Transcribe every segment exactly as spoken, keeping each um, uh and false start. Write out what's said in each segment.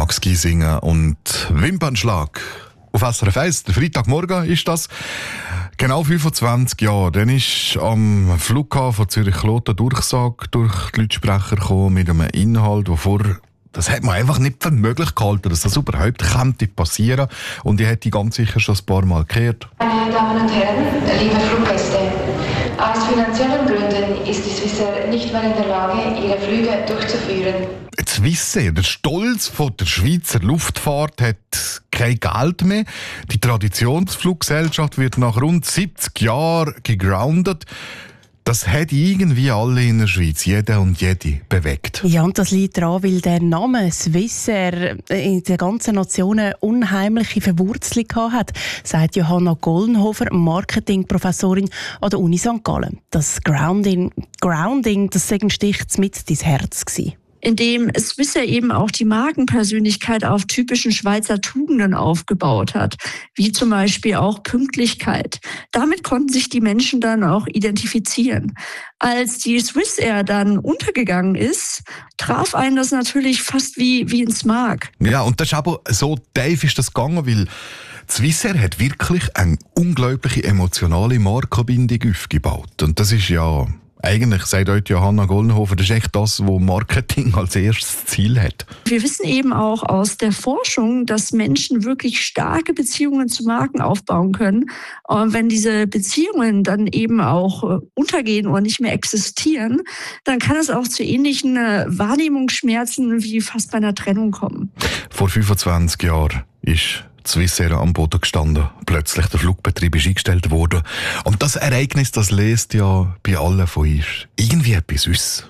Max Giesinger und Wimpernschlag. Auf S R F eins, der Freitagmorgen ist das. Genau fünfundzwanzig Jahre. Dann ist am Flughafen Zürich-Kloten Durchsage durch die Lautsprecher gekommen mit einem Inhalt, der vorher, das hat man einfach nicht für möglich gehalten, dass das überhaupt könnte passieren. Und ich hätte ganz sicher schon ein paar Mal gehört. Meine Damen und Herren, liebe Fluggäste, aus finanziellen Gründen ist die Swissair nicht mehr in der Lage, ihre Flüge durchzuführen. Die Swissair, der Stolz von der Schweizer Luftfahrt, hat kein Geld mehr. Die Traditionsfluggesellschaft wird nach rund siebzig Jahren gegroundet. Das hat irgendwie alle in der Schweiz, jeder und jede, bewegt. Ja, und das liegt daran, weil der Name Swissair in der ganzen Nation eine unheimliche Verwurzelung hat, sagt Johanna Gollenhofer, Marketingprofessorin an der Uni Sankt Gallen. Das Grounding, Grounding das sei ein Stich mit ins Herz gewesen. Indem Swissair eben auch die Markenpersönlichkeit auf typischen Schweizer Tugenden aufgebaut hat, wie zum Beispiel auch Pünktlichkeit. Damit konnten sich die Menschen dann auch identifizieren. Als die Swissair dann untergegangen ist, traf einen das natürlich fast wie, wie ins Mark. Ja, und das ist aber so tief ist das gegangen, weil Swissair hat wirklich eine unglaubliche emotionale Markenbindung aufgebaut. Und das ist ja... Eigentlich sagt heute Johanna Gollenhofer, das ist echt das, was Marketing als erstes Ziel hat. Wir wissen eben auch aus der Forschung, dass Menschen wirklich starke Beziehungen zu Marken aufbauen können. Und wenn diese Beziehungen dann eben auch untergehen oder nicht mehr existieren, dann kann es auch zu ähnlichen Wahrnehmungsschmerzen wie fast bei einer Trennung kommen. Vor fünfundzwanzig Jahren ist Swissair am Boden gestanden. Plötzlich der Flugbetrieb ist eingestellt worden. Und das Ereignis, das lest ja bei allen von uns irgendwie etwas aus.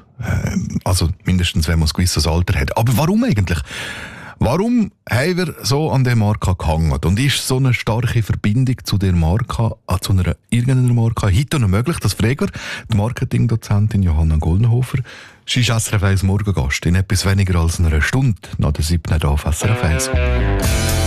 Also mindestens, wenn man ein gewisses Alter hat. Aber warum eigentlich? Warum haben wir so an der Marke gehangen? Und ist so eine starke Verbindung zu der Marke, äh, zu einer irgendeiner Marke heute noch möglich? Das fragt wir die Marketingdozentin Johanna Gollenhofer. Sie ist S R F eins Morgengast in etwas weniger als einer Stunde nach der siebten auf S R F eins.